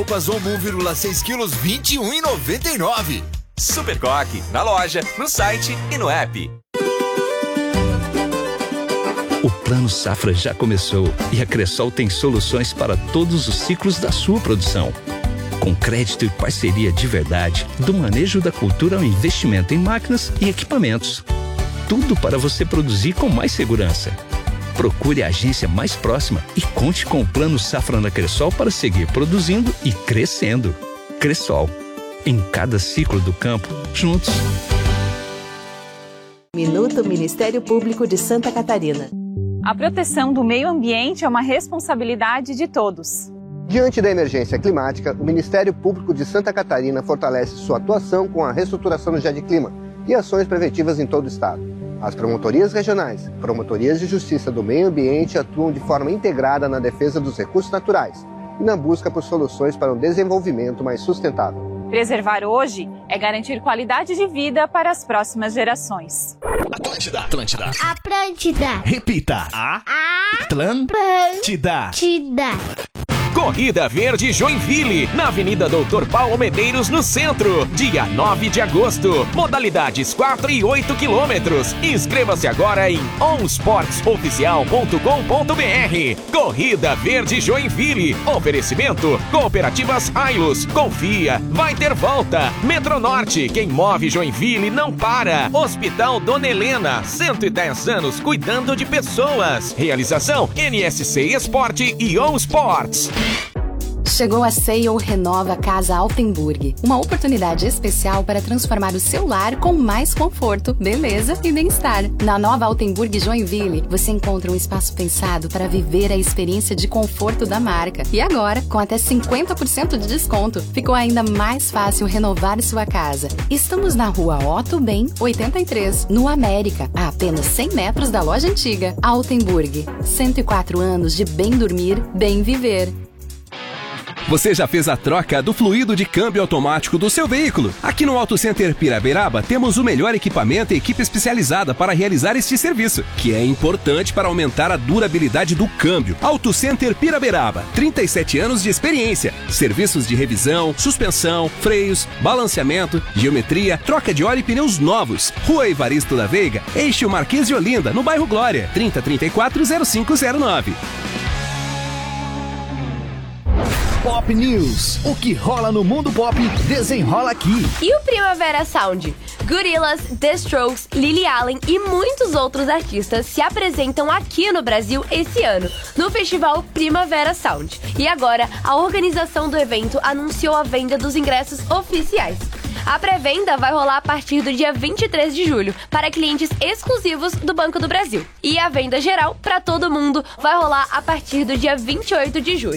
Roupas ou 1,6 quilos, R$ 21,99. Supercoque, na loja, no site e no app. O Plano Safra já começou e a Cressol tem soluções para todos os ciclos da sua produção. Com crédito e parceria de verdade, do manejo da cultura ao investimento em máquinas e equipamentos. Tudo para você produzir com mais segurança. Procure a agência mais próxima e conte com o Plano Safra na Cressol para seguir produzindo e crescendo. Cressol. Em cada ciclo do campo, juntos. Minuto Ministério Público de Santa Catarina. A proteção do meio ambiente é uma responsabilidade de todos. Diante da emergência climática, o Ministério Público de Santa Catarina fortalece sua atuação com a reestruturação do GEDclima e ações preventivas em todo o estado. As promotorias regionais, promotorias de justiça do meio ambiente atuam de forma integrada na defesa dos recursos naturais e na busca por soluções para um desenvolvimento mais sustentável. Preservar hoje é garantir qualidade de vida para as próximas gerações. Atlântida. Repita. Atlântida. Corrida Verde Joinville, na Avenida Doutor Paulo Medeiros, no centro. Dia 9 de agosto. Modalidades 4 e 8 quilômetros. Inscreva-se agora em onsportsoficial.com.br. Corrida Verde Joinville. Oferecimento Cooperativas Ailos. Confia, vai ter volta. Metronorte, quem move Joinville não para. Hospital Dona Helena, 110 anos cuidando de pessoas. Realização NSC Esporte e On Sports. Chegou a Sale Renova Casa Altenburg, uma oportunidade especial para transformar o seu lar com mais conforto, beleza e bem-estar. Na nova Altenburg Joinville, você encontra um espaço pensado para viver a experiência de conforto da marca. E agora, com até 50% de desconto, ficou ainda mais fácil renovar sua casa. Estamos na rua Otto Ben, 83, no América, a apenas 100 metros da loja antiga. Altenburg, 104 anos de bem dormir, bem viver. Você já fez a troca do fluido de câmbio automático do seu veículo? Aqui no Auto Center Piraberaba temos o melhor equipamento e equipe especializada para realizar este serviço, que é importante para aumentar a durabilidade do câmbio. Auto Center Piraberaba, 37 anos de experiência. Serviços de revisão, suspensão, freios, balanceamento, geometria, troca de óleo e pneus novos. Rua Evaristo da Veiga, Eixo Marquês de Olinda, no bairro Glória, 3034-0509. Pop News. O que rola no mundo pop, desenrola aqui. E o Primavera Sound? Gorillaz, The Strokes, Lily Allen e muitos outros artistas se apresentam aqui no Brasil esse ano, no festival Primavera Sound. E agora, a organização do evento anunciou a venda dos ingressos oficiais. A pré-venda vai rolar a partir do dia 23 de julho, para clientes exclusivos do Banco do Brasil. E a venda geral, para todo mundo, vai rolar a partir do dia 28 de julho.